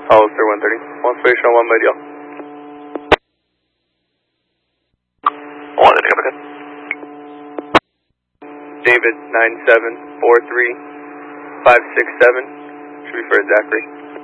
Hollister 130. One station on one radio. 130, okay. David 9743567. Should be for Zachary.